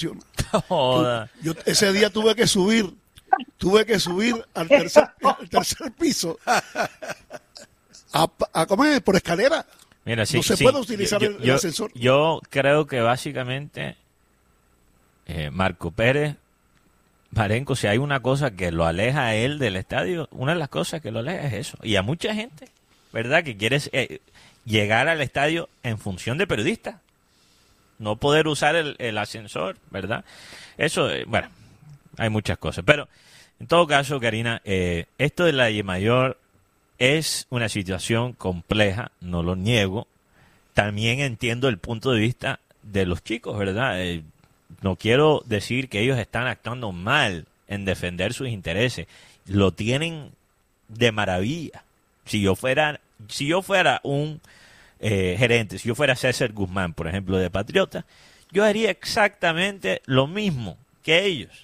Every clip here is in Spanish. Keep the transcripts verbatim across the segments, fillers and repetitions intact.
Joda. Yo ese día tuve que subir, tuve que subir al tercer, al tercer piso, a, a comer por escalera. Mira, sí, no se sí, puede utilizar yo, el, el yo, ascensor. Yo creo que básicamente eh, Marco Pérez Marenco, si hay una cosa que lo aleja a él del estadio, una de las cosas que lo aleja es eso. Y a mucha gente, ¿verdad?, que quiere eh, llegar al estadio en función de periodista. No poder usar el, el ascensor, ¿verdad? Eso, eh, bueno, hay muchas cosas. Pero, en todo caso, Karina, eh, esto de la Dimayor es una situación compleja, no lo niego. También entiendo el punto de vista de los chicos, ¿verdad? Eh, no quiero decir que ellos están actuando mal en defender sus intereses. Lo tienen de maravilla. Si yo fuera, si yo fuera un eh, gerente, si yo fuera César Guzmán, por ejemplo, de Patriota, yo haría exactamente lo mismo que ellos.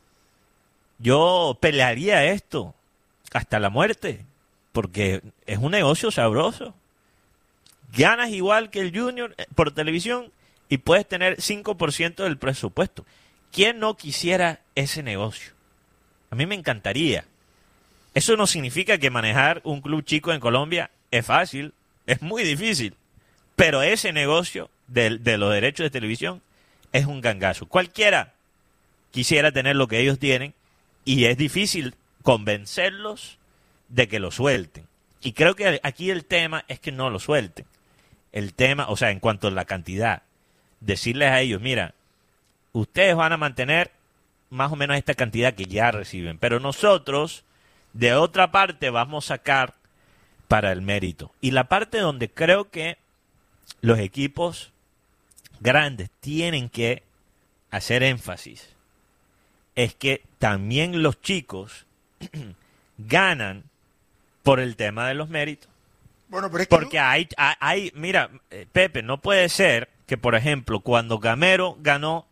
Yo pelearía esto hasta la muerte, porque es un negocio sabroso. Ganas igual que el Junior por televisión y puedes tener cinco por ciento del presupuesto. ¿Quién no quisiera ese negocio? A mí me encantaría. Eso no significa que manejar un club chico en Colombia es fácil, es muy difícil. Pero ese negocio de, de los derechos de televisión es un gangazo. Cualquiera quisiera tener lo que ellos tienen y es difícil convencerlos de que lo suelten. Y creo que aquí el tema es que no lo suelten. El tema, o sea, en cuanto a la cantidad, decirles a ellos, mira, ustedes van a mantener más o menos esta cantidad que ya reciben, pero nosotros de otra parte vamos a sacar para el mérito. Y la parte donde creo que los equipos grandes tienen que hacer énfasis es que también los chicos ganan por el tema de los méritos. Bueno, pero es que Porque hay, hay, hay, mira, eh, Pepe, no puede ser que, por ejemplo, cuando Gamero ganó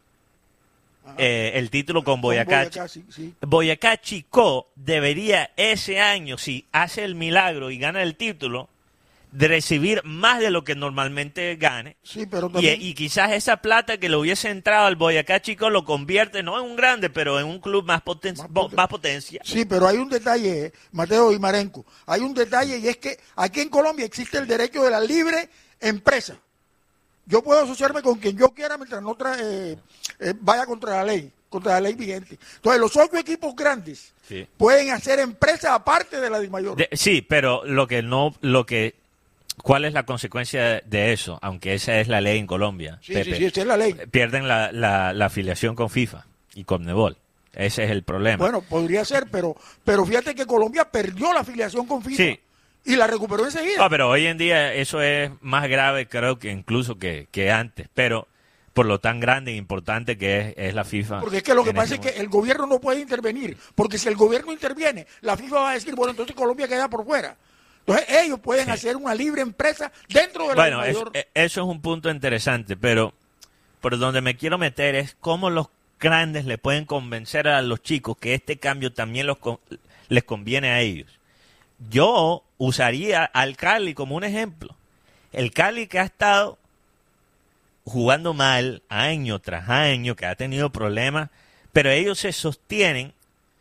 eh, el título con Boyacá, Boyacá, sí, sí. Boyacá Chicó debería ese año, si hace el milagro y gana el título, de recibir más de lo que normalmente gane. Sí, pero Y, también, y quizás esa plata que le hubiese entrado al Boyacá Chico lo convierte no en un grande, pero en un club más, poten Más más, poten- más potencia. sí, pero hay un detalle, eh, Mateo y Marenco. Hay un detalle y es que aquí en Colombia existe el derecho de la libre empresa. Yo puedo asociarme con quien yo quiera mientras no tra- eh, eh, vaya contra la ley, contra la ley vigente. Entonces, los ocho equipos grandes Sí. pueden hacer empresas aparte de la Dimayor. De- sí, pero lo que no, lo que, ¿cuál es la consecuencia de, de eso? Aunque esa es la ley en Colombia, Sí, Pepe. sí, sí, esa es la ley. Pierden la, la, la afiliación con FIFA y Conmebol. Ese es el problema. Bueno, podría ser, pero, pero fíjate que Colombia perdió la afiliación con FIFA Sí. y la recuperó enseguida. No, pero hoy en día eso es más grave, creo que incluso que, que antes. Pero por lo tan grande e importante que es, es la FIFA. Porque es que lo que en pasa ese es que el gobierno no puede intervenir, porque si el gobierno interviene, la FIFA va a decir, bueno, entonces Colombia queda por fuera. Entonces ellos pueden Sí. hacer una libre empresa dentro de la Bueno, es- mayor... e- eso es un punto interesante, pero por donde me quiero meter es cómo los grandes le pueden convencer a los chicos que este cambio también los con- les conviene a ellos. Yo usaría al Cali como un ejemplo. El Cali que ha estado jugando mal año tras año, que ha tenido problemas, pero ellos se sostienen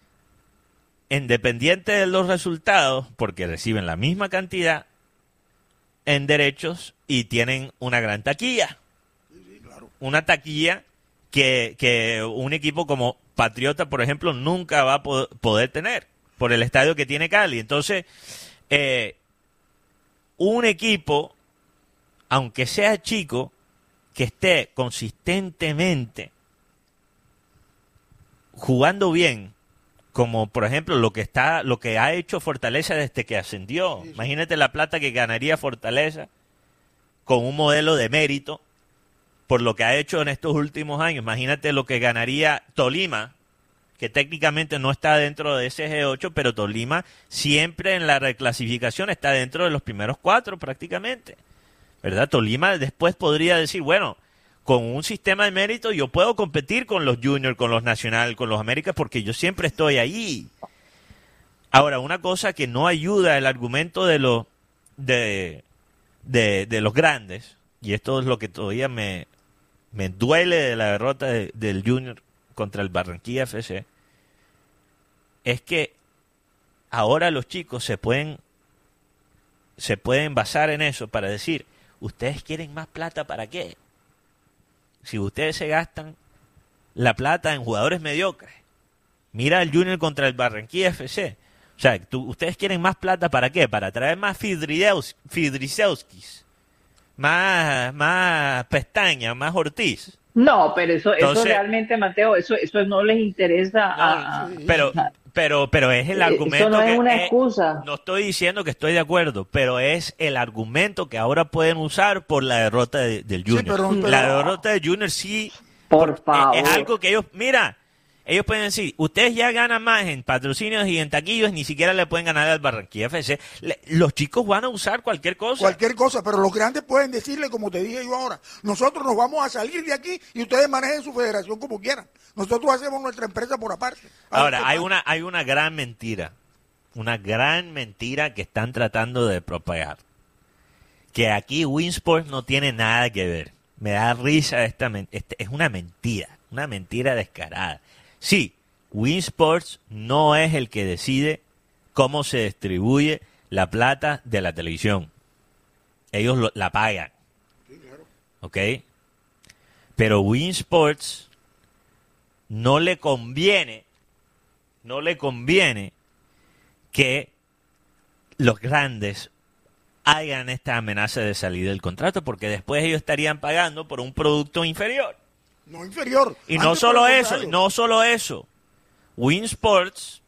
independiente de los resultados porque reciben la misma cantidad en derechos y tienen una gran taquilla. Una taquilla que, que un equipo como Patriota, por ejemplo, nunca va a po- poder tener por el estadio que tiene Cali. Entonces, eh, un equipo, aunque sea chico, que esté consistentemente jugando bien, como por ejemplo lo que está, lo que ha hecho Fortaleza desde que ascendió. Sí, sí. Imagínate la plata que ganaría Fortaleza con un modelo de mérito por lo que ha hecho en estos últimos años. Imagínate lo que ganaría Tolima, que técnicamente no está dentro de ese G ocho, pero Tolima siempre en la reclasificación está dentro de los primeros cuatro prácticamente. ¿Verdad? Tolima después podría decir, bueno, con un sistema de mérito yo puedo competir con los Junior, con los Nacional, con los Américas, porque yo siempre estoy ahí. Ahora, una cosa que no ayuda el argumento de los de, de, de los grandes, y esto es lo que todavía me, me duele de la derrota de, del Junior contra el Barranquilla F C, es que ahora los chicos se pueden se pueden basar en eso para decir, ¿ustedes quieren más plata para qué? Si ustedes se gastan la plata en jugadores mediocres. Mira el Junior contra el Barranquilla F C. O sea, tú, ¿ustedes quieren más plata para qué? Para traer más Fidrideus- Fidrisewskis, más, más Pestaña, más Ortiz. No, pero eso, Entonces- eso realmente, Mateo, eso, eso no les interesa. a- a- Pero, pero, pero es el Eh, argumento eso no es que una eh, excusa. no estoy diciendo que estoy de acuerdo, pero es el argumento que ahora pueden usar por la derrota de- del Sí, Junior. pero- pero- La derrota del Junior sí Por es- favor. es algo que ellos, mira, ellos pueden decir, ustedes ya ganan más en patrocinios y en taquillos, ni siquiera le pueden ganar al Barranquilla F C. Le- los chicos van a usar cualquier cosa. Cualquier cosa, pero los grandes pueden decirle, como te dije yo ahora, nosotros nos vamos a salir de aquí y ustedes manejen su federación como quieran. Nosotros hacemos nuestra empresa por aparte. A ver Ahora, qué hay pasa. una, hay una gran mentira, una gran mentira que están tratando de propagar. Que aquí Winsport no tiene nada que ver. Me da risa esta, men- este- es una mentira, una mentira descarada. Sí, Winsports no es el que decide cómo se distribuye la plata de la televisión. Ellos lo- la pagan. ¿Ok? Pero Winsports no le conviene, no le conviene que los grandes hagan esta amenaza de salir del contrato, porque después ellos estarían pagando por un producto inferior. No inferior. Y no Antes, solo por el eso, contrario. no solo eso. Winsports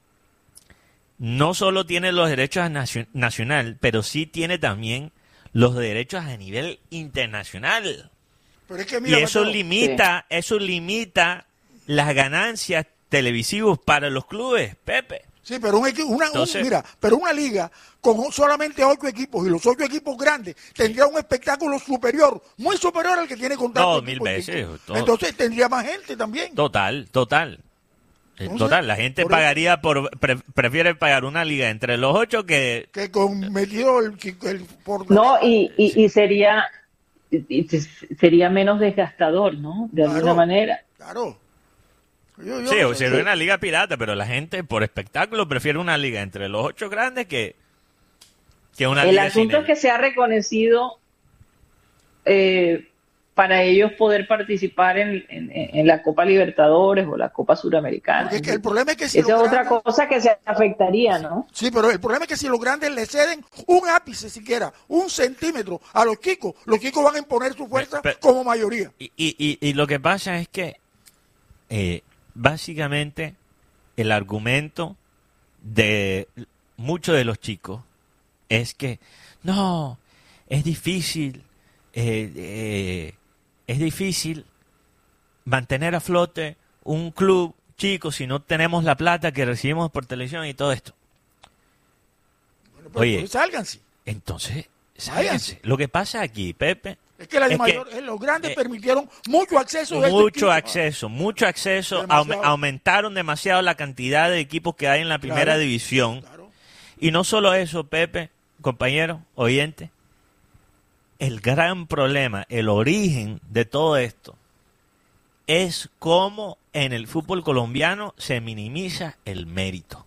no solo tiene los derechos a nacio- nacional, pero sí tiene también los derechos a nivel internacional. Pero es que Y mira, eso Mateo, limita, eso limita las ganancias televisivas para los clubes, Pepe. Sí, pero un equipo, una, un- Entonces- mira, pero una liga con solamente ocho equipos y los ocho equipos grandes tendría un espectáculo superior, muy superior al que tiene con tantos No, mil equipos veces, chicos. todo. Entonces tendría más gente también. Total, total. Eh, Entonces, Total, la gente por eso- pagaría por, pre- prefiere pagar una liga entre los ocho que Que con metido el, el- por No, y, y, y sería y- y sería menos desgastador, ¿no? De alguna Claro. manera. Claro. Yo- yo- sí, o sí. sería una liga pirata, pero la gente por espectáculo prefiere una liga entre los ocho grandes que, que una El liga sin asunto es que ellos. se ha reconocido eh, para ellos poder participar en, en- en la Copa Libertadores o la Copa Suramericana. Porque es que el problema es que si Esa es los otra grandes- cosa que se afectaría, ¿no? Sí, pero el problema es que si los grandes le ceden un ápice siquiera, un centímetro a los chicos, los chicos van a imponer su fuerza Pero- como mayoría. Y, y, y, y lo que pasa es que eh, básicamente el argumento de muchos de los chicos es que no, es difícil, eh, eh, es difícil mantener a flote un club chico si no tenemos la plata que recibimos por televisión y todo esto. Bueno, pero Oye. pues sálganse. Entonces, Váyanse. sálganse. Lo que pasa aquí, Pepe, Es que, la es que, mayor- eh, los grandes eh, permitieron mucho acceso. de estos mucho equipos. acceso, mucho acceso, Demasiado. aume- aumentaron demasiado la cantidad de equipos que hay en la primera Claro, división. Claro. Y no solo eso, Pepe, compañero, oyente, el gran problema, el origen de todo esto, es cómo en el fútbol colombiano se minimiza el mérito.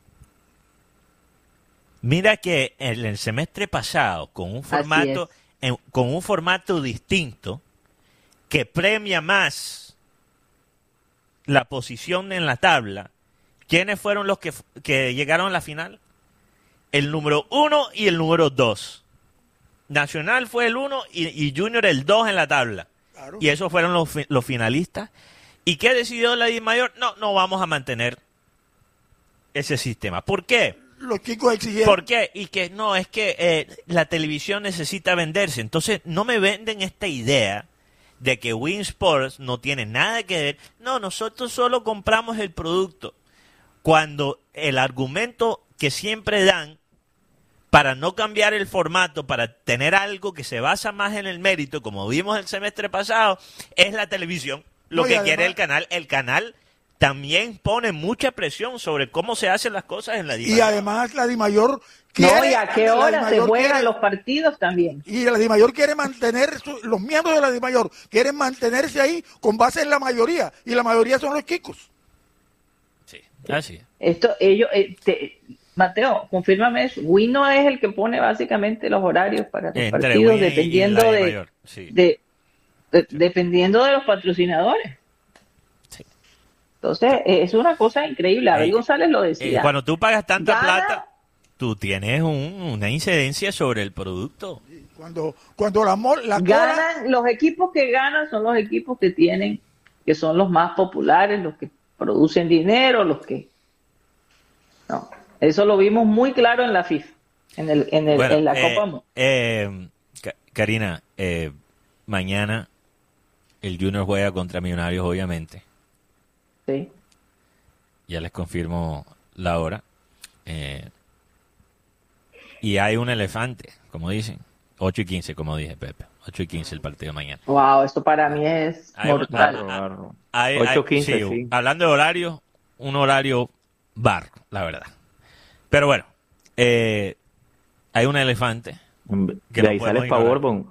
Mira que en el semestre pasado, con un formato, en- con un formato distinto, que premia más la posición en la tabla, ¿quiénes fueron los que, f- que llegaron a la final? El número uno y el número dos. Nacional fue el uno y, y Junior el dos en la tabla. Claro. Y esos fueron los, fi- los finalistas. ¿Y qué decidió la DIMAYOR? No, no vamos a mantener ese sistema. ¿Por qué? Los chicos exigieron. ¿Por qué? Y que no, es que eh, la televisión necesita venderse. Entonces, no me venden esta idea de que Win Sports no tiene nada que ver. No, nosotros solo compramos el producto. Cuando el argumento que siempre dan para no cambiar el formato, para tener algo que se basa más en el mérito, como vimos el semestre pasado, es la televisión. Lo No, y que además- quiere el canal. El canal también pone mucha presión sobre cómo se hacen las cosas en la Dimayor. Y además la Dimayor No, quiere... y a qué la hora se Dimayor juegan quiere- los partidos también. Y la Dimayor quiere mantener, su- los miembros de la Dimayor quieren mantenerse ahí con base en la mayoría. Y la mayoría son los chicos. Sí, así es. Esto, ellos, eh, te- Mateo, confírmame eso. Win no es el que pone básicamente los horarios para los Entre partidos, Win y- y dependiendo la de, Dimayor, sí. de- de- dependiendo de los patrocinadores. Sí. Entonces, eh, es una cosa increíble. Abel Eh, González lo Eh, decía. cuando tú pagas tanta Gana- plata, tú tienes un- una incidencia sobre el producto. Cuando, cuando la, mol- la cola... Ganan, los equipos que ganan son los equipos que tienen, que son los más populares, los que producen dinero, los que... No, eso lo vimos muy claro en la FIFA, en, el, en, el, Bueno, en la eh, Copa Mu- eh, Ka- Karina, eh, mañana el Junior juega contra Millonarios, obviamente. Sí. Ya les confirmo la hora. Eh, y hay un elefante, como dicen. ocho y quince, como dije, Pepe. ocho y quince el partido de mañana. Wow, esto para mí es Hay un- mortal. ah, Bárbaro. Hay- ocho hay- quince, sí, sí. Hablando de horario, un horario bar, la verdad. Pero bueno, eh, hay un elefante. que De no ahí podemos sales pa' ignorar. Bourbon.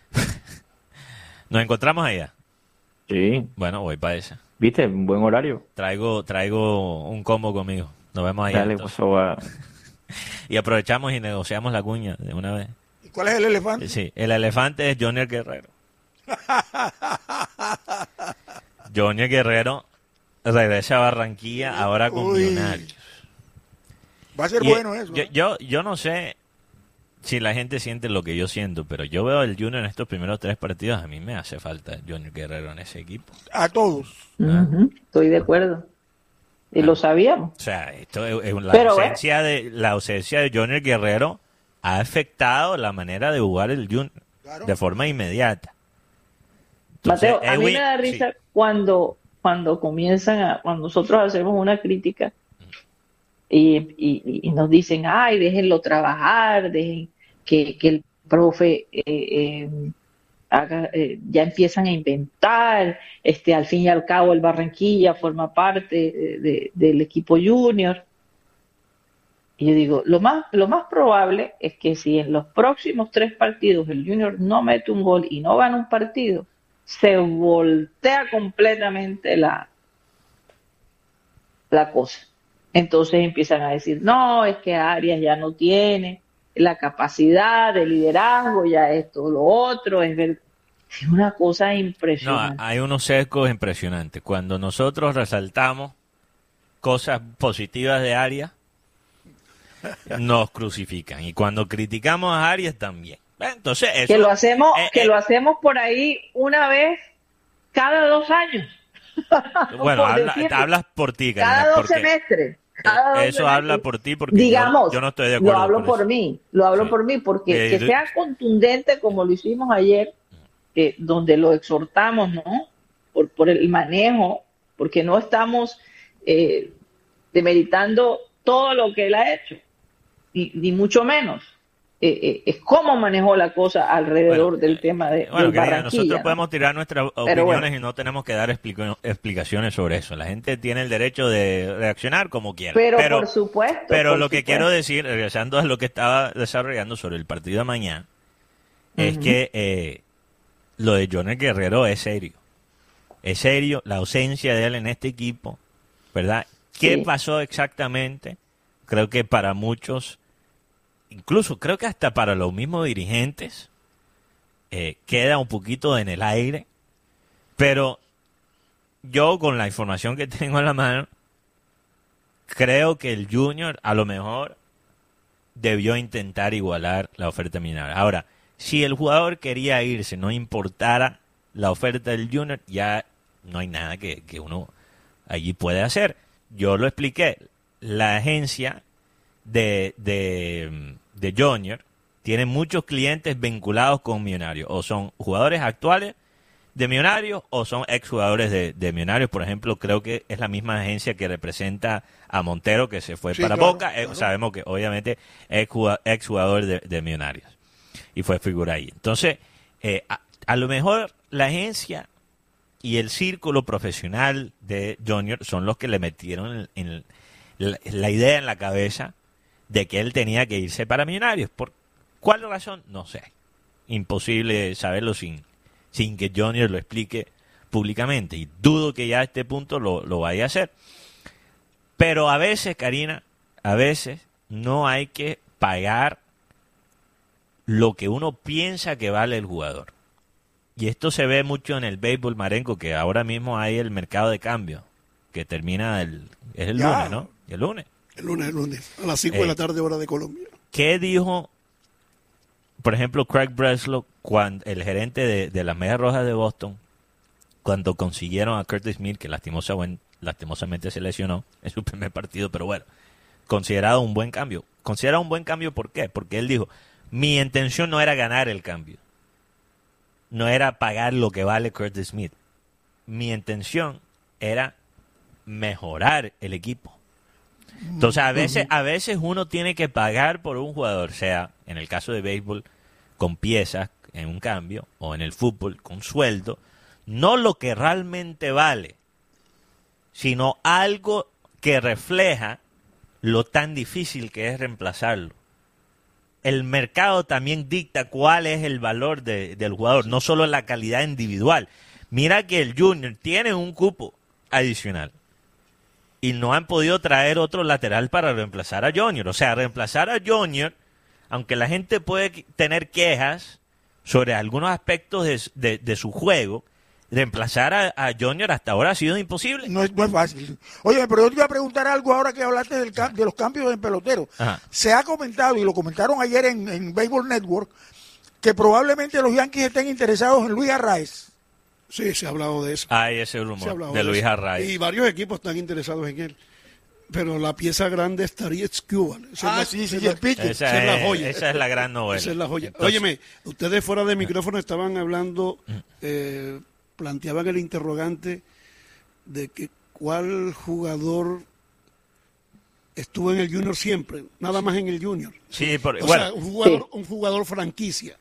Nos encontramos allá. Sí. Bueno, voy para esa. ¿Viste? Un buen horario. Traigo, traigo un combo conmigo. Nos vemos allá. Dale, entonces. pues, eso va. Y aprovechamos y negociamos la cuña de una vez. ¿Y cuál es el elefante? Sí, el elefante es Junior Guerrero. Junior Guerrero regresa a Barranquilla ahora con Uy. Millonarios. Va a ser Y, bueno eso. Yo, ¿eh? yo, yo no sé si la gente siente lo que yo siento, pero yo veo el Junior en estos primeros tres partidos. A mí me hace falta Junior Guerrero en ese equipo. A todos. Ujú, estoy de acuerdo. Y Ah. lo sabíamos. O sea, esto es, es la, Pero, ausencia de, la ausencia de Junior Guerrero ha afectado la manera de jugar el Junior Claro. de forma inmediata. Entonces, Mateo, a mí Edwin- me da risa sí. cuando, cuando comienzan a, cuando nosotros hacemos una crítica y, y- y nos dicen, ay, déjenlo trabajar, dejen que, que el profe eh, eh, haga, eh, ya empiezan a inventar, este, al fin y al cabo el Barranquilla forma parte de- de- del equipo junior. Y yo digo, lo más, lo más probable es que si en los próximos tres partidos el Junior no mete un gol y no gana un partido, se voltea completamente la, la cosa. Entonces empiezan a decir, no, es que Arias ya no tiene la capacidad de liderazgo, ya esto, lo otro, es ver, es una cosa No, impresionante. hay unos sesgos impresionantes. Cuando nosotros resaltamos cosas positivas de Arias, nos crucifican. Y cuando criticamos a Arias también. Entonces, eso, que lo hacemos, eh, que eh, lo hacemos por ahí una vez cada dos años. Bueno, por habla- decirlo. hablas por ti, Karina, Cada dos porque semestres. cada dos eso semestres. habla por ti, porque Digamos, yo, yo no estoy de acuerdo lo hablo con por eso. mí, lo hablo Sí. por mí, porque Eh, que de- sea contundente como lo hicimos ayer, que donde lo exhortamos, ¿no? Por, por el manejo, porque no estamos eh, demeritando todo lo que él ha hecho, ni, ni mucho menos. Eh, eh, es cómo manejó la cosa alrededor Bueno, del tema de Bueno, del Karina, Barranquilla, nosotros ¿no? podemos tirar nuestras Pero opiniones bueno. y no tenemos que dar explico- explicaciones sobre eso. La gente tiene el derecho de reaccionar como quiera. Pero, por supuesto. Pero por lo que supuesto. quiero decir, regresando a lo que estaba desarrollando sobre el partido de mañana, es Ujú. que eh, lo de Johnny Guerrero es serio. Es serio la ausencia de él en este equipo, ¿verdad? ¿Qué Sí. pasó exactamente? Creo que para muchos, incluso creo que hasta para los mismos dirigentes, eh, queda un poquito en el aire. Pero yo, con la información que tengo en la mano, creo que el Junior a lo mejor debió intentar igualar la oferta minera. Ahora, si el jugador quería irse, no importara la oferta del Junior, ya no hay nada que, que uno allí puede hacer. Yo lo expliqué. La agencia de, de, de Junior tiene muchos clientes vinculados con Millonarios. O son jugadores actuales de Millonarios o son exjugadores de, de Millonarios. Por ejemplo, creo que es la misma agencia que representa a Montero, que se fue Sí, para claro, Boca. Eh, claro. sabemos que obviamente es juga- exjugador de, de Millonarios y fue figura ahí. Entonces, eh, a, a lo mejor la agencia y el círculo profesional de Junior son los que le metieron en, en la, la idea en la cabeza de que él tenía que irse para Millonarios. ¿Por cuál razón? No sé. Imposible saberlo sin, sin que Junior lo explique públicamente. Y dudo que ya a este punto lo, lo vaya a hacer. Pero a veces, Karina, a veces no hay que pagar lo que uno piensa que vale el jugador. Y esto se ve mucho en el béisbol, Marenco, que ahora mismo hay el mercado de cambio, que termina el, es el Ya. lunes, ¿no? El lunes. El lunes, el lunes, a las cinco Eh. de la tarde, hora de Colombia. ¿Qué dijo, por ejemplo, Craig Breslow, cuando, el gerente de, de las Medias Rojas de Boston, cuando consiguieron a Curtis Smith, que lastimosa, buen- lastimosamente se lesionó en su primer partido, pero bueno, considerado un buen cambio. Considerado un buen cambio, ¿por qué? Porque él dijo, mi intención no era ganar el cambio. No era pagar lo que vale Curtis Smith. Mi intención era mejorar el equipo. Entonces, a veces, a veces uno tiene que pagar por un jugador, sea en el caso de béisbol, con piezas en un cambio, o en el fútbol, con sueldo, no lo que realmente vale, sino algo que refleja lo tan difícil que es reemplazarlo. El mercado también dicta cuál es el valor de- del jugador, no solo la calidad individual. Mira que el Junior tiene un cupo adicional y no han podido traer otro lateral para reemplazar a Junior. O sea, reemplazar a Junior, aunque la gente puede que- tener quejas sobre algunos aspectos de, s- de- de su juego, reemplazar a, a Junior hasta ahora ha sido imposible. No es, no es fácil. Oye, pero yo te iba a preguntar algo ahora que hablaste del cam- de los cambios en pelotero. Ajá. Se ha comentado, y lo comentaron ayer en, en Baseball Network, que probablemente los Yankees estén interesados en Luis Arraez. Sí, se ha hablado de eso. Hay ese Se ha rumor hablado de Luis eso. Arraez. Y varios equipos están interesados en él. Pero la pieza grande estaría Escobar. Esa Ah, es la- sí, sí, esa es y la- el pitcher. Esa esa es la es, joya. esa es la gran novela. Esa es la joya. Entonces- Óyeme, ustedes fuera de micrófono estaban hablando, eh, planteaban el interrogante de que cuál jugador estuvo en el Junior siempre, nada más en el Junior. Sí, por- O bueno, sea, un jugador, un jugador franquicia.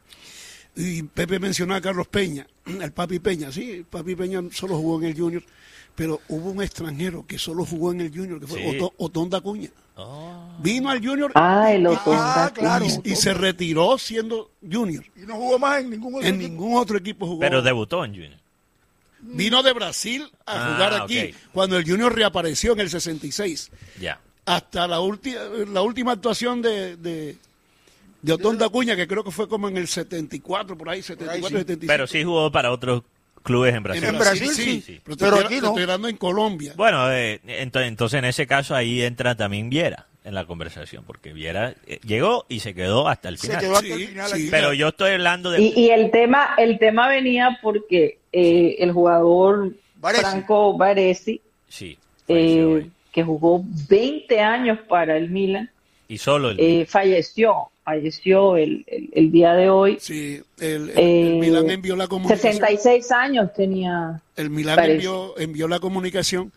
Y Pepe mencionó a Carlos Peña, el Papi Peña, sí, el Papi Peña solo jugó en el Junior, pero hubo un extranjero que solo jugó en el Junior, que fue Sí. Otón, Otón Dacuña. oh, Vino al Junior Ah, el y- Otón Ah, Dacuña. claro. y, y se retiró siendo Junior. Y no jugó más en ningún otro En equipo. ningún otro equipo jugó. pero debutó en Junior. Vino de Brasil a Ah, jugar aquí, ok. cuando el Junior reapareció en el sesenta y seis. Ya. Hasta la, ulti- la última actuación de, de, de Otón Dacuña, que creo que fue como en el setenta y cuatro, por ahí, setenta y cuatro, sí. setenta y cinco. Pero sí jugó para otros clubes en Brasil. En En Brasil, Brasil, sí, sí. Pero, Pero te, aquí estoy, no. estoy hablando en Colombia. Bueno, eh, ento- entonces en ese caso ahí entra también Viera en la conversación, porque Viera eh, llegó y se quedó hasta el Se final. quedó hasta Sí, el final sí. aquí. Pero yo estoy hablando de... Y, y el tema, el tema venía porque eh, el jugador Baresi. Franco Baresi, Sí, falleció eh, hoy. que jugó veinte años para el Milan, Y solo el... eh, falleció, falleció el, el, el día de hoy. Sí, el, el- el Eh, Milán envió la comunicación. sesenta y seis años tenía. El Milán Baresi. envió, envió la comunicación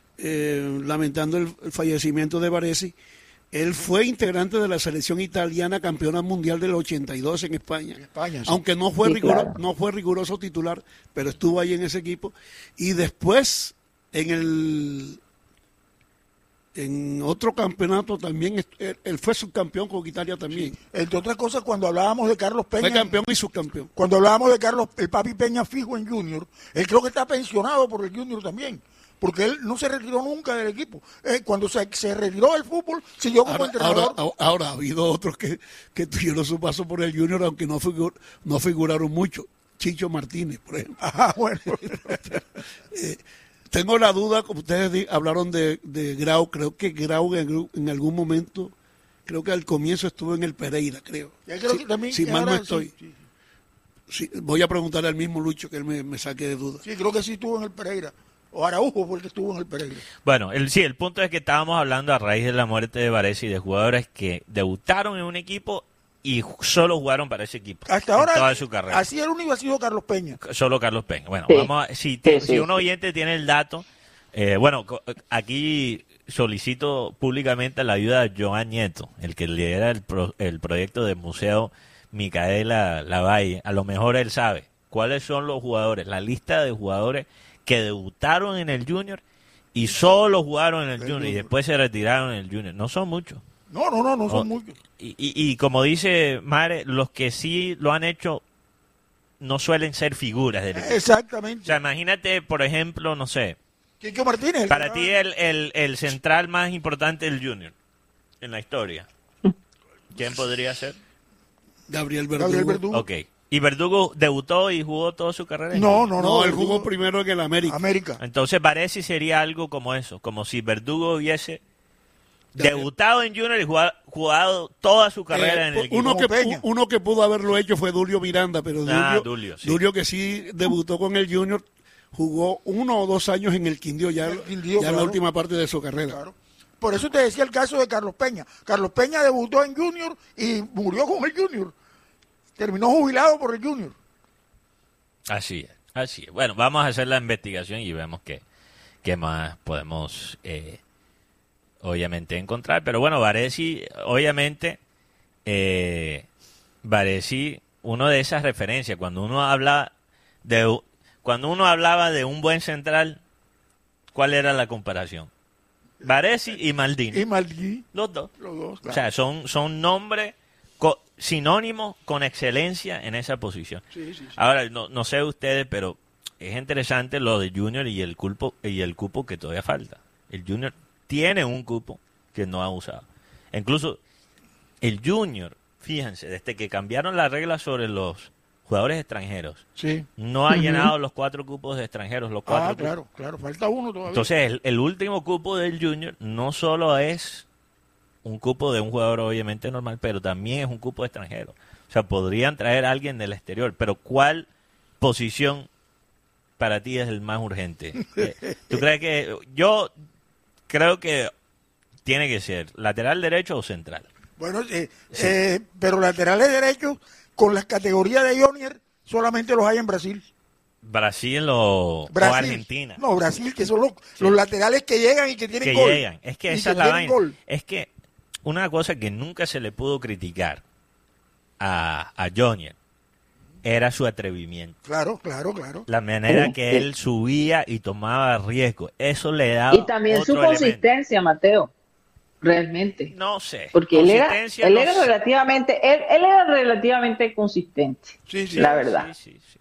eh, lamentando el, el fallecimiento de Baresi. Él fue integrante de la selección italiana campeona mundial del ochenta y dos en España. En España, sí. Aunque no fue, Sí, riguro- claro. no fue riguroso titular, pero estuvo ahí en ese equipo. Y después, en el en otro campeonato también, est- él, él fue subcampeón con Italia también. Entre otras cosas, cuando hablábamos de Carlos Peña, Fue campeón y subcampeón. cuando hablábamos de Carlos, el Papi Peña fijo en Junior, él creo que está pensionado por el Junior también, porque él no se retiró nunca del equipo. Eh, cuando se, se retiró del fútbol, siguió como Ahora, entrenador. ahora, ahora ha habido otros que, que tuvieron su paso por el Junior, aunque no, figur- no figuraron mucho. Chicho Martínez, por ejemplo. Ah, bueno. Tengo la duda, como ustedes di- hablaron de, de Grau, creo que Grau en, gru- en algún momento, creo que al comienzo estuvo en el Pereira, creo. Ya creo Si- que también si que mal no ahora estoy. sí, sí, Sí, voy a preguntarle al mismo Lucho que él me, me saque de duda. sí, creo que sí estuvo en el Pereira. O Araujo fue el que estuvo en el Pereira. Bueno, el, sí, el punto es que estábamos hablando a raíz de la muerte de Varese y de jugadores que debutaron en un equipo y ju- solo jugaron para ese equipo. Hasta en ahora, toda su carrera. así el único ha sido Carlos Peña. Solo Carlos Peña. Bueno, Sí. vamos a- si, Sí, te- sí, si un sí. oyente tiene el dato, eh, bueno, co- aquí solicito públicamente la ayuda de Joan Nieto, el que lidera el, pro- el proyecto del Museo Micaela Lavalle. A lo mejor él sabe cuáles son los jugadores, la lista de jugadores que debutaron en el Junior y solo jugaron en el El Junior y Junior. después se retiraron en el Junior. No son muchos. No, no, no, no son Oh, muchos. Y, y, y como dice Mare, los que sí lo han hecho no suelen ser figuras del equipo. O Exactamente. sea, imagínate, por ejemplo, no sé, Quique Martínez. el para que- ti el, el, el central más importante del Junior en la historia. ¿Quién podría ser? Gabriel Verdugo. Gabriel Verdugo. Ok. ¿Y Verdugo debutó y jugó toda su carrera? en No, Junior? no, No, no. él Verdugo- jugó primero en el América. América. Entonces Varesi sería algo como eso, como si Verdugo hubiese debutado en Junior y jugado, jugado toda su carrera Eh, en el equipo. uno, Como que, Peña. pu- uno que pudo haberlo hecho fue Dulio Miranda, pero Dulio, Ah, Dulio, sí. Dulio que sí debutó con el Junior, jugó uno o dos años en el Quindío, ya, El Quindío, ya en la claro. última parte de su carrera. Claro. Por eso te decía el caso de Carlos Peña. Carlos Peña debutó en Junior y murió con el Junior. Terminó jubilado por el Junior. Así es, así es. Bueno, vamos a hacer la investigación y vemos qué, qué más podemos, eh, obviamente, encontrar. Pero bueno, Varesi, obviamente, eh, Varesi, uno de esas referencias, cuando uno habla de, cuando uno hablaba de un buen central, ¿cuál era la comparación? Varesi y Maldini. Y Maldini, Los dos. los dos. O claro. sea, son, son nombres co- sinónimos con excelencia en esa posición. Sí, sí, sí. Ahora, no, no sé ustedes, pero es interesante lo de Junior y el, cupo, y el cupo que todavía falta. El Junior tiene un cupo que no ha usado. Incluso el Junior, fíjense, desde que cambiaron las reglas sobre los jugadores extranjeros, Sí. no ha llenado los cuatro cupos de extranjeros, los cuatro Ah, cupos. claro, claro. Falta uno todavía. Entonces, el, el último cupo del Junior no solo es un cupo de un jugador obviamente normal, pero también es un cupo de extranjero. O sea, podrían traer a alguien del exterior, pero ¿cuál posición para ti es el más urgente? Eh, ¿Tú crees que...? Yo creo que tiene que ser lateral derecho o central. Bueno, eh, eh, pero laterales derechos con las categorías de Junior solamente los hay en Brasil. Brasil o, o Brasil. Argentina. No, Brasil, que son los, los laterales que llegan y que tienen que gol. llegan. Es que Y esa es la tienen vaina. gol. Es que una cosa que nunca se le pudo criticar a, a Jonier era su atrevimiento. Claro, claro, claro. La manera Sí, que sí. él subía y tomaba riesgo. Eso le daba Y también su otro elemento. consistencia, Mateo, realmente. No sé. Porque él era, Consistencia, él no era sé. relativamente, él, él era relativamente consistente, Sí, sí. la verdad. Sí, sí, sí.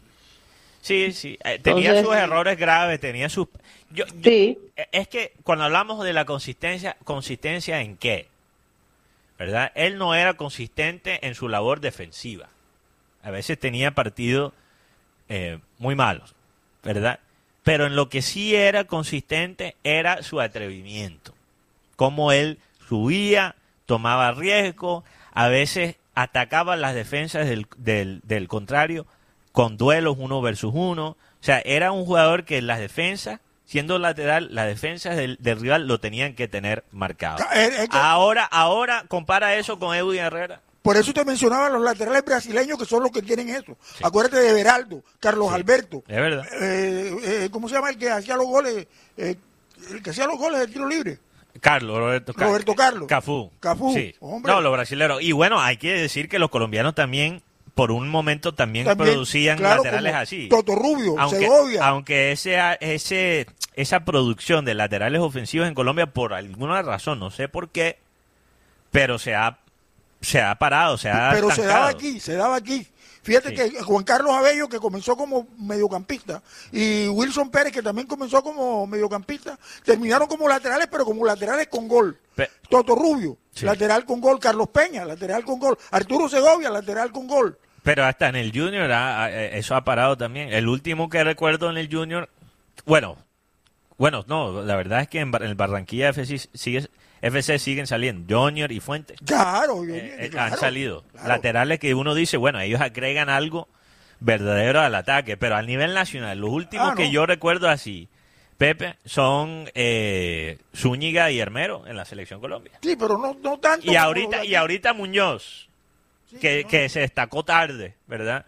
Sí, sí. Eh, tenía Entonces- sus errores graves, tenía sus... Yo, yo- Sí, Es que cuando hablamos de la consistencia, ¿consistencia en qué? ¿Verdad? Él no era consistente en su labor defensiva. A veces tenía partidos eh, muy malos, ¿verdad? Pero en lo que sí era consistente era su atrevimiento. Cómo él subía, tomaba riesgo, a veces atacaba las defensas del, del, del contrario con duelos uno versus uno. O sea, era un jugador que en las defensas, siendo lateral, las defensas del, del rival lo tenían que tener marcado. Eh, eh, que- Ahora, ahora compara eso con Edwin Herrera. Por eso te mencionaba los laterales brasileños que son los que tienen eso. Acuérdate de Beraldo, Carlos Sí, Alberto. es verdad. Eh, eh, ¿Cómo se llama el que hacía los goles? Eh, el que hacía los goles de tiro libre. Carlos, Roberto, Ca- Roberto Carlos. Cafú. Cafú, Sí. hombre. No, los brasileños. Y bueno, hay que decir que los colombianos también, por un momento, también, También, producían claro, laterales como así. Toto Rubio, aunque, Segovia. Aunque ese, ese, esa producción de laterales ofensivos en Colombia, por alguna razón, no sé por qué, pero se ha, se ha parado, se ha Pero se daba estancado. aquí, se daba aquí. Fíjate Sí. que Juan Carlos Abello, que comenzó como mediocampista, y Wilson Pérez, que también comenzó como mediocampista, terminaron como laterales, pero como laterales con gol. Pe- Toto Rubio, Sí. lateral con gol. Carlos Peña, lateral con gol. Arturo Segovia, lateral con gol. Pero hasta en el Junior ha- ha- eso ha parado también. El último que recuerdo en el Junior, bueno, bueno, no, la verdad es que en, Bar- en el Barranquilla F C, sigue, F C siguen saliendo, Junior y Fuentes. Claro, Eh, eh, claro, han salido. claro. Laterales que uno dice, bueno, ellos agregan algo verdadero al ataque, pero a nivel nacional, los últimos Ah, que no. yo recuerdo así, Pepe, son eh, Zúñiga y Hermero en la Selección Colombia. Sí, pero no, no tanto. Y como ahorita, los y ahorita Muñoz, Sí, que, no. que se destacó tarde, ¿verdad?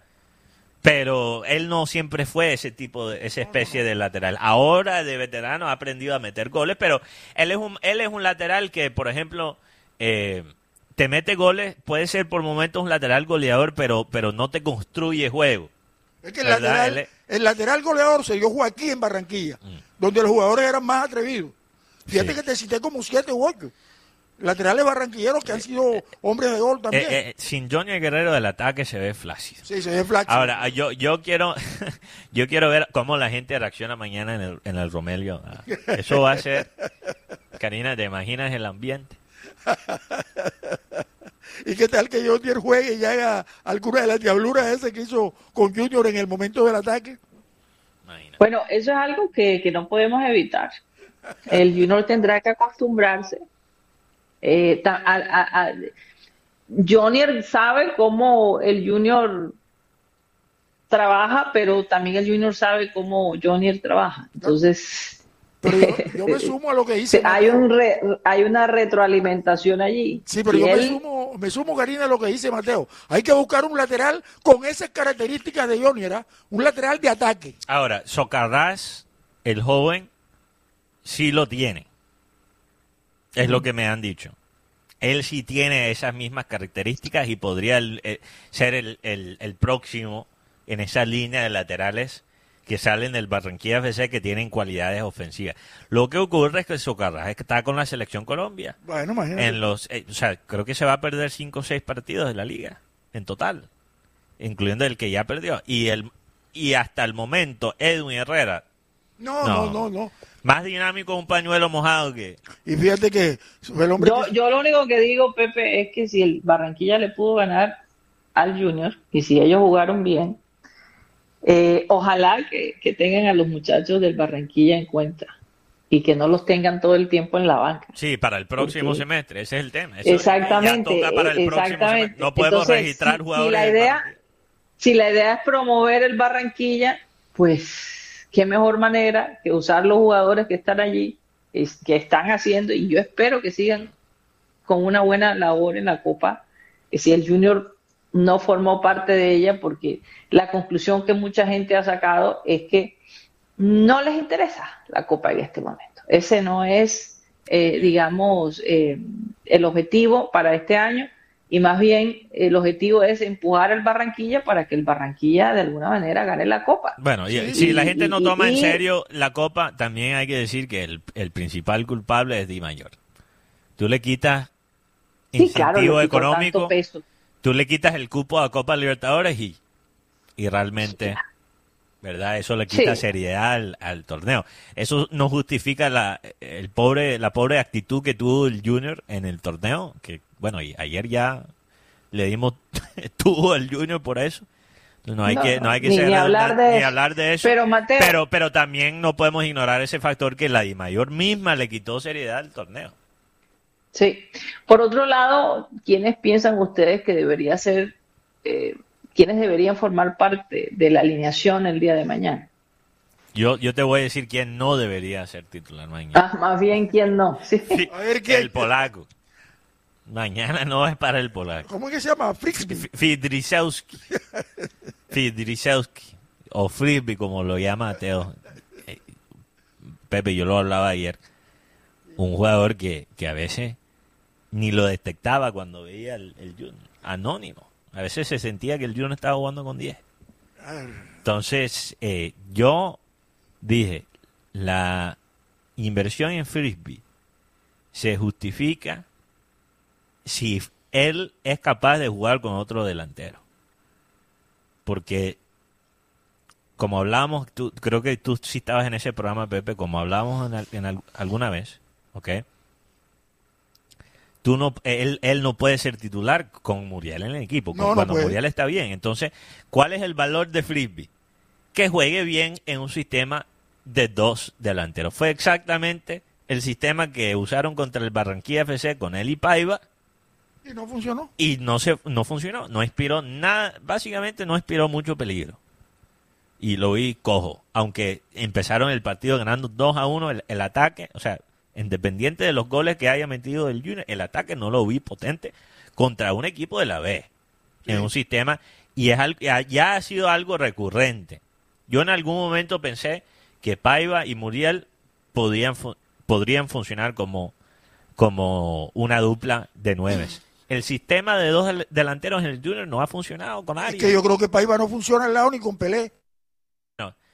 Pero él no siempre fue ese tipo de, esa especie de lateral. Ahora de veterano ha aprendido a meter goles, pero él es un, él es un lateral que, por ejemplo, eh, te mete goles, puede ser por momentos un lateral goleador, pero, pero no te construye juego. Es que el ¿verdad? lateral, Él es- El lateral goleador se dio aquí en Barranquilla, mm. donde los jugadores eran más atrevidos. Fíjate sí. que te cité como siete u ocho. Laterales barranquilleros que han sido hombres de gol también. Eh, eh, sin Johnny Guerrero del ataque se ve flácido. Sí, se ve flácido. Ahora, yo yo quiero yo quiero ver cómo la gente reacciona mañana en el, en el Romelio. Eso va a ser... Karina, ¿te imaginas el ambiente? ¿Y qué tal que Jonier juegue y haga alguna de las diabluras ese que hizo con Junior en el momento del ataque? Imagínate. Bueno, eso es algo que, que no podemos evitar. El Junior tendrá que acostumbrarse. Eh, a, a, a, Jonier sabe cómo el Junior trabaja, pero también el Junior sabe cómo Jonier trabaja. Entonces, pero yo, yo me sumo a lo que dice. hay, un re, hay una retroalimentación allí. Sí, pero yo él... me sumo, me sumo, Karina, a lo que dice Mateo. Hay que buscar un lateral con esas características de Jonier, ¿eh? Un lateral de ataque. Ahora, Socarrás, el joven, sí lo tiene. Es lo que me han dicho. Él sí tiene esas mismas características y podría el, el, ser el, el, el próximo en esa línea de laterales que salen del Barranquilla F C que tienen cualidades ofensivas. Lo que ocurre es que Socarrás está con la selección Colombia. Bueno, imagínate. En los, eh, o sea, creo que se va a perder cinco o seis partidos de la liga en total, incluyendo el que ya perdió. Y el y hasta el momento Edwin Herrera No, no, no, no. Más dinámico un pañuelo mojado que... Y fíjate que... El hombre yo, que... yo lo único que digo, Pepe, es que si el Barranquilla le pudo ganar al Junior, y si ellos jugaron bien, eh, ojalá que, que tengan a los muchachos del Barranquilla en cuenta y que no los tengan todo el tiempo en la banca. Sí, para el próximo Porque... semestre, ese es el tema. Eso exactamente. Ya toca para el exactamente. próximo semestre. No podemos Entonces, registrar si, jugadores... Si la, idea, si la idea es promover el Barranquilla, pues... qué mejor manera que usar los jugadores que están allí, es, que están haciendo, y yo espero que sigan con una buena labor en la Copa, que si el Junior no formó parte de ella, porque la conclusión que mucha gente ha sacado es que no les interesa la Copa en este momento. Ese no es, eh, digamos, eh, el objetivo para este año, y más bien el objetivo es empujar al Barranquilla para que el Barranquilla de alguna manera gane la Copa. Bueno, y, sí, si la gente no toma y, en serio la Copa, también hay que decir que el, el principal culpable es Di Mayor. Tú le quitas incentivo sí, claro, económico, tú le quitas el cupo a Copa Libertadores y, y realmente, sí. ¿verdad? Eso le quita sí. seriedad al, al torneo. Eso no justifica la el pobre la pobre actitud que tuvo el Junior en el torneo, que bueno, y ayer ya le dimos tuvo al Junior por eso. No hay no, que no hay que ni, ser ni, hablar de, ni hablar de eso. Pero, Mateo, pero pero también no podemos ignorar ese factor que la Dimayor misma le quitó seriedad al torneo. Sí. Por otro lado, ¿quiénes piensan ustedes que debería ser eh, quiénes deberían formar parte de la alineación el día de mañana? Yo yo te voy a decir quién no debería ser titular mañana. Ah, más bien quién no. Sí. A ver, ¿quién? El polaco. Mañana no es para el polaco. ¿Cómo es que se llama? Frisby. Fidrisewski. Fidrisewski. O Frisby, como lo llama Mateo. Pepe, yo lo hablaba ayer. Un jugador que, que a veces ni lo detectaba cuando veía el, el Junior. Anónimo. A veces se sentía que el Junior estaba jugando con diez. Entonces, eh, yo dije, la inversión en Frisby se justifica si él es capaz de jugar con otro delantero. Porque, como hablábamos, tú, creo que tú sí estabas en ese programa, Pepe, como hablábamos en, en, en alguna vez, ¿ok? Tú no, él, él no puede ser titular con Muriel en el equipo, no, cuando no Muriel está bien. Entonces, ¿cuál es el valor de Frisby? Que juegue bien en un sistema de dos delanteros. Fue exactamente el sistema que usaron contra el Barranquilla F C con él y Paiva. Y no funcionó. Y no se no funcionó, no inspiró nada, básicamente no inspiró mucho peligro. Y lo vi cojo, aunque empezaron el partido ganando dos a uno el, el ataque, o sea, independiente de los goles que haya metido el Junior, el ataque no lo vi potente contra un equipo de la B, sí. En un sistema, y es algo, ya ha sido algo recurrente. Yo en algún momento pensé que Paiva y Muriel podían, podrían funcionar como, como una dupla de nueves. El sistema de dos delanteros en el Junior no ha funcionado con Arias. Es que yo creo que Paiva no funciona al lado ni con Pelé. No,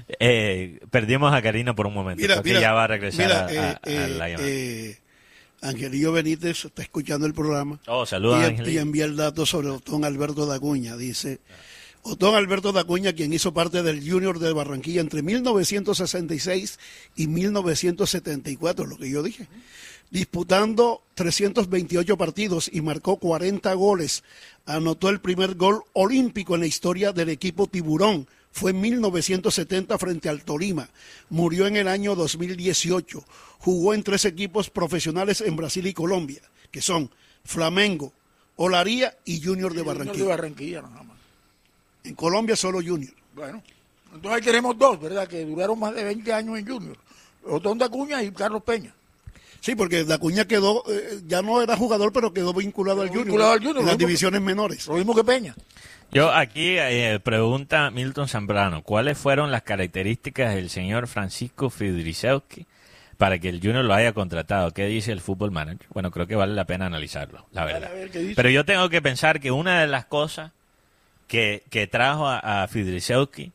Eh, perdimos a Karina por un momento. Mira, Creo que mira, ya va a regresar mira, a, eh, a- a eh, la llamada. eh, Angelillo Benítez está escuchando el programa. Oh, saludos, y, Angelillo. y envía el dato sobre Otón Alberto Dacuña. Dice, Otón Alberto Dacuña, quien hizo parte del Junior de Barranquilla entre mil novecientos sesenta y seis y mil novecientos setenta y cuatro, lo que yo dije, disputando trescientos veintiocho partidos y marcó cuarenta goles. Anotó el primer gol olímpico en la historia del equipo Tiburón. Fue en mil novecientos setenta frente al Tolima. Murió en el año dos mil dieciocho. Jugó en tres equipos profesionales en Brasil y Colombia, que son Flamengo, Olaría y Junior de Junior Barranquilla. de Barranquilla, nada más. En Colombia solo Junior. Bueno, entonces ahí tenemos dos, ¿verdad? Que duraron más de veinte años en Junior. Otón Dacuña y Carlos Peña. Sí, porque Dacuña quedó, eh, ya no era jugador, pero quedó vinculado al Quedó Junior, vinculado al Junior, en las lo mismo divisiones menores. Lo mismo que Peña. Yo aquí eh, pregunta Milton Zambrano, ¿cuáles fueron las características del señor Francisco Fidrisewski para que el Junior lo haya contratado? ¿Qué dice el Football Manager? Bueno, creo que vale la pena analizarlo, la verdad. A ver qué dice. Pero yo tengo que pensar que una de las cosas que, que trajo a, a Fidrisewski,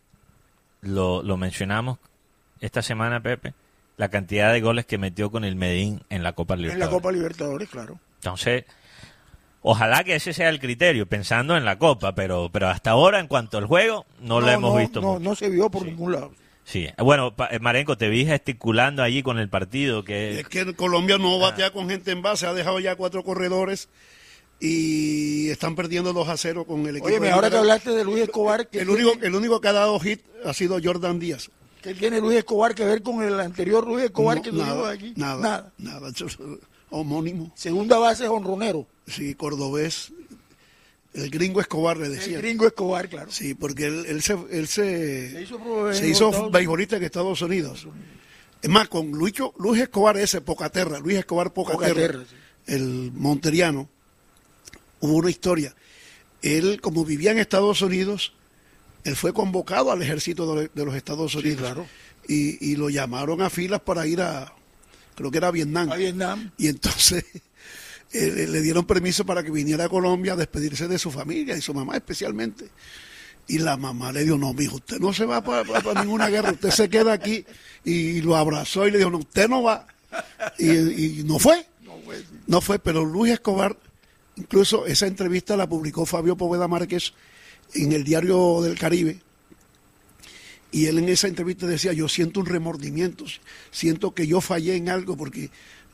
lo, lo mencionamos esta semana, Pepe, la cantidad de goles que metió con el Medellín en la Copa En Libertadores. la Copa Libertadores, claro. Entonces, ojalá que ese sea el criterio, pensando en la Copa, pero pero hasta ahora, en cuanto al juego, no, lo hemos visto No, mucho. no se vio por Sí. ningún lado. Sí. Bueno, pa- eh, Marenco, te vi gesticulando allí con el partido. que Es que en Colombia Ah. no batea con gente en base, ha dejado ya cuatro corredores y están perdiendo dos a cero con el equipo. Oye, de ahora que Libertad. hablaste de Luis Escobar, ¿qué el único, tiene, el único que ha dado hit ha sido Jordan Díaz. qué tiene Luis Escobar que ver con el anterior Luis Escobar No, que tuvimos nada, aquí? nada, nada, eso es homónimo. Segunda base, honronero. Sí, cordobés. El gringo Escobar le El decía. gringo Escobar, claro. Sí, porque él, él se, él se, Se hizo pro- se en hizo Estados beisbolista en Estados Unidos. Es más, con Lucho, Luis Escobar ese, Pocaterra, Luis Escobar Pocaterra, Pocaterra, sí. el monteriano, hubo una historia. Él, como vivía en Estados Unidos, él fue convocado al ejército de, de los Estados Unidos. claro. y, y lo llamaron a filas para ir a, creo que era a Vietnam. A Vietnam. Y entonces eh, le dieron permiso para que viniera a Colombia a despedirse de su familia y su mamá especialmente. Y la mamá le dijo, no, mijo, usted no se va para ninguna guerra, usted se queda aquí. Y lo abrazó y le dijo, no, usted no va. Y, y no fue, no fue, pero Luis Escobar, incluso esa entrevista la publicó Fabio Poveda Márquez en el Diario del Caribe. Y él en esa entrevista decía, yo siento un remordimiento, siento que yo fallé en algo, porque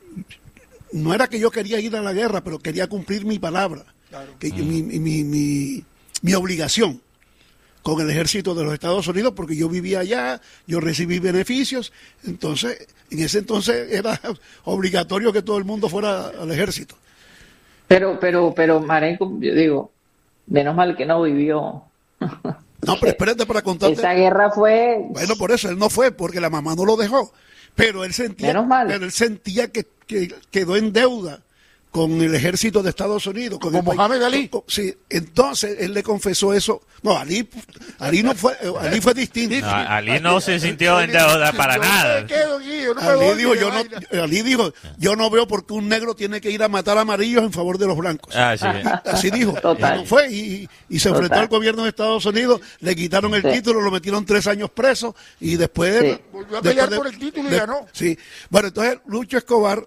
no era que yo quería ir a la guerra, pero quería cumplir mi palabra, Claro. que, mi, mi, mi, mi, mi obligación con el ejército de los Estados Unidos, porque yo vivía allá, yo recibí beneficios, entonces, en ese entonces era obligatorio que todo el mundo fuera al ejército. Pero, pero, pero, Marenco, yo digo, menos mal que no vivió. No, pero espérate para contarte. Esa guerra fue. Bueno, por eso él no fue, porque la mamá no lo dejó. Pero él sentía, Menos mal. pero él sentía que, que quedó en deuda con el ejército de Estados Unidos. Con Como el país. Mohamed Ali. Con- Sí, entonces él le confesó eso. No, Ali, Ali no fue, eh, Ali fue distinto. No, Ali no se sintió en deuda para Yo nada. me quedo aquí, yo no me Ali voy dijo, ni de yo vaina. no, Ali dijo, yo no veo por qué un negro tiene que ir a matar amarillos en favor de los blancos. Ah, sí. Así dijo. Total. Y no fue. Y, y se enfrentó Total. al gobierno de Estados Unidos, le quitaron el Sí. título, lo metieron tres años preso y después... Sí. Volvió a después pelear por el título y ganó. Sí. Bueno, entonces Lucho Escobar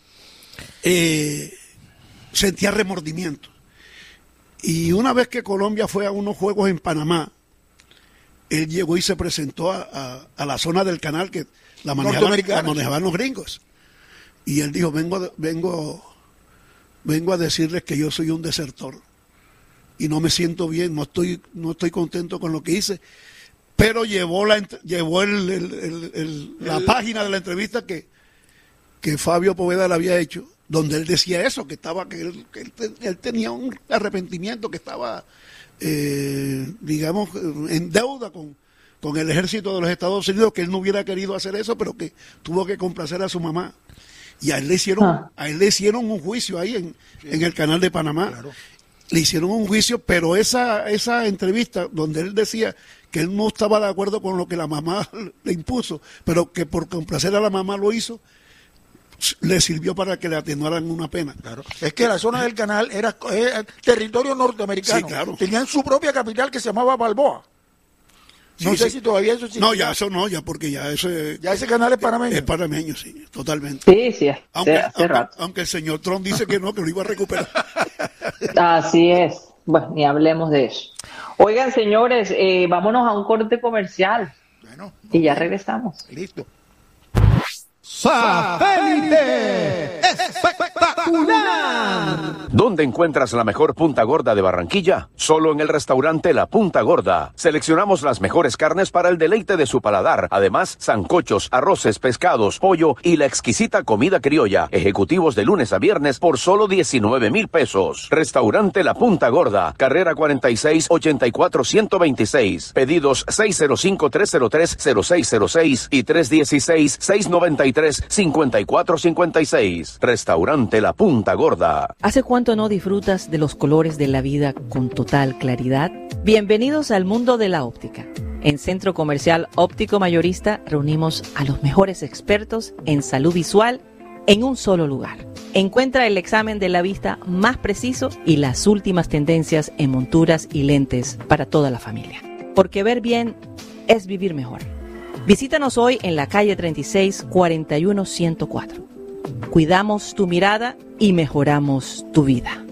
eh, sentía remordimiento. Y una vez que Colombia fue a unos juegos en Panamá, él llegó y se presentó a, a- a la zona del canal que la manejaban, Norteamericana. la manejaban los gringos. Y él dijo, vengo, de- vengo, vengo a decirles que yo soy un desertor. Y no me siento bien, no estoy, no estoy contento con lo que hice. Pero llevó la ent- llevó el, el- el- el- la página de la entrevista que, que Fabio Poveda le había hecho, donde él decía eso, que estaba que él, que él, te- él tenía un arrepentimiento, que estaba, eh, digamos, en deuda con, con el ejército de los Estados Unidos, que él no hubiera querido hacer eso, pero que tuvo que complacer a su mamá. Y a él le hicieron, Ah. a él le hicieron un juicio ahí en, en el canal de Panamá. Claro. Le hicieron un juicio, pero esa, esa entrevista donde él decía que él no estaba de acuerdo con lo que la mamá le impuso, pero que por complacer a la mamá lo hizo, le sirvió para que le atenuaran una pena. Claro. Es que la zona del canal era eh, territorio norteamericano. Sí, claro. Tenían su propia capital que se llamaba Balboa. No Sí, sé sí. si todavía eso existe. No, ya eso no, ya porque ya ese Ya ese canal es panameño. es panameño, sí, totalmente. Sí, sí, hace, Aunque, hace aunque, rato. aunque el señor Trump dice que no, que lo iba a recuperar. Así es. Bueno, ni hablemos de eso. Oigan, señores, eh, vámonos a un corte comercial Bueno, y ya regresamos. listo. ¡Satélite! ¡Espectacular! ¿Dónde encuentras la mejor punta gorda de Barranquilla? Solo en el restaurante La Punta Gorda. Seleccionamos las mejores carnes para el deleite de su paladar. Además, sancochos, arroces, pescados, pollo y la exquisita comida criolla. Ejecutivos de lunes a viernes por solo diecinueve mil pesos. Restaurante La Punta Gorda. Carrera cuarenta y seis, ochenta y cuatro, ciento veintiséis. Pedidos seis cero cinco, tres cero tres, cero seis cero seis y tres uno seis, seis nueve tres, cinco cuatro cinco seis. Restaurante La Punta Gorda. ¿Hace cuánto no disfrutas de los colores de la vida con total claridad? Bienvenidos al mundo de la óptica. En Centro Comercial Óptico Mayorista reunimos a los mejores expertos en salud visual en un solo lugar. Encuentra el examen de la vista más preciso y las últimas tendencias en monturas y lentes para toda la familia. Porque ver bien es vivir mejor. Visítanos hoy en la calle treinta y seis, cuarenta y uno, ciento cuatro. Cuidamos tu mirada y mejoramos tu vida.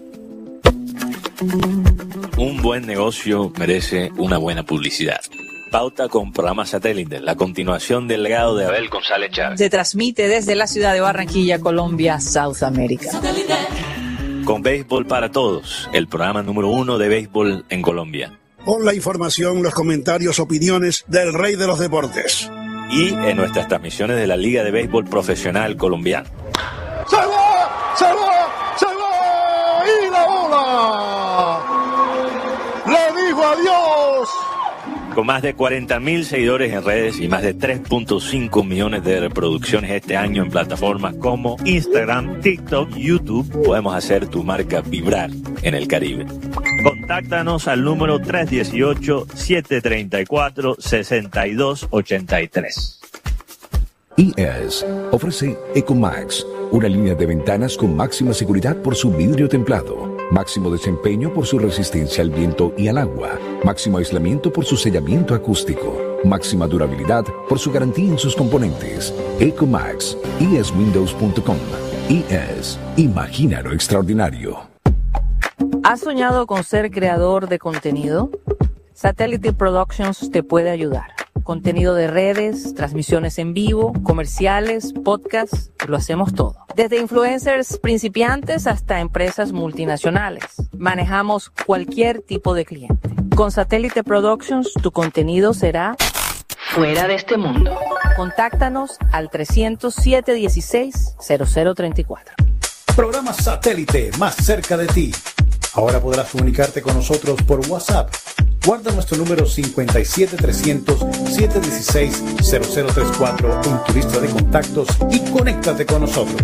Un buen negocio merece una buena publicidad. Pauta con programa Satélite, la continuación del legado de Abel González Chávez. Se transmite desde la ciudad de Barranquilla, Colombia, South America. Con Béisbol para Todos, el programa número uno de béisbol en Colombia. Con la información, los comentarios, opiniones del rey de los deportes. Y en nuestras transmisiones de la Liga de Béisbol Profesional Colombiana. ¡Se va! ¡Se va! ¡Se va! ¡Y la bola! ¡Le dijo adiós! Con más de cuarenta mil seguidores en redes y más de tres punto cinco millones de reproducciones este año en plataformas como Instagram, TikTok y YouTube, podemos hacer tu marca vibrar en el Caribe. Contáctanos al número tres uno ocho, siete tres cuatro, seis dos ocho tres. I E S ofrece Ecomax, una línea de ventanas con máxima seguridad por su vidrio templado, máximo desempeño por su resistencia al viento y al agua, máximo aislamiento por su sellamiento acústico, máxima durabilidad por su garantía en sus componentes. Ecomax, I E S windows punto com. I E S, imagina lo extraordinario. ¿Has soñado con ser creador de contenido? Satellite Productions te puede ayudar. Contenido de redes, transmisiones en vivo, comerciales, podcasts, lo hacemos todo. Desde influencers principiantes hasta empresas multinacionales. Manejamos cualquier tipo de cliente. Con Satellite Productions, tu contenido será fuera de este mundo. Contáctanos al trescientos siete dieciséis, cero cero treinta y cuatro. Programa Satélite más cerca de ti. Ahora podrás comunicarte con nosotros por WhatsApp. Guarda nuestro número cinco siete trescientos, siete uno seis, cero cero tres cuatro en tu lista de contactos y conéctate con nosotros.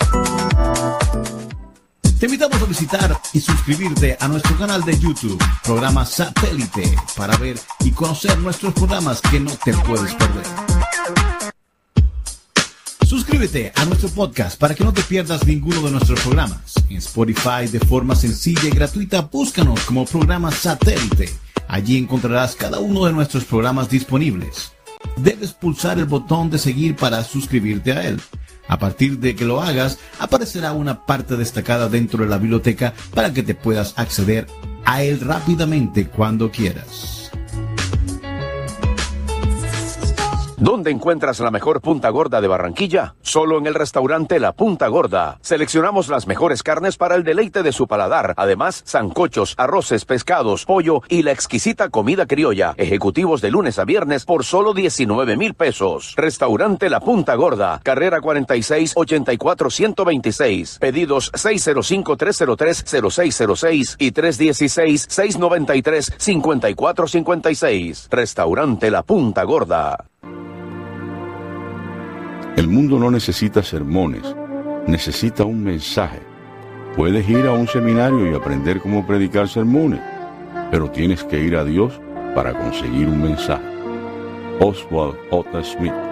Te invitamos a visitar y suscribirte a nuestro canal de YouTube, Programa Satélite, para ver y conocer nuestros programas que no te puedes perder. Suscríbete a nuestro podcast para que no te pierdas ninguno de nuestros programas. En Spotify, de forma sencilla y gratuita, búscanos como Programa Satélite. Allí encontrarás cada uno de nuestros programas disponibles. Debes pulsar el botón de seguir para suscribirte a él. A partir de que lo hagas, aparecerá una parte destacada dentro de la biblioteca para que te puedas acceder a él rápidamente cuando quieras. ¿Dónde encuentras la mejor punta gorda de Barranquilla? Solo en el restaurante La Punta Gorda. Seleccionamos las mejores carnes para el deleite de su paladar. Además, sancochos, arroces, pescados, pollo y la exquisita comida criolla. Ejecutivos de lunes a viernes por solo diecinueve mil pesos. Restaurante La Punta Gorda. Carrera cuarenta y seis, ochenta y cuatro, ciento veintiséis. Pedidos seis cero cinco, tres cero tres, cero seis cero seis y tres uno seis, seis nueve tres, cinco cuatro cinco seis. Restaurante La Punta Gorda. El mundo no necesita sermones, necesita un mensaje. Puedes ir a un seminario y aprender cómo predicar sermones, pero tienes que ir a Dios para conseguir un mensaje. Oswald J. Smith.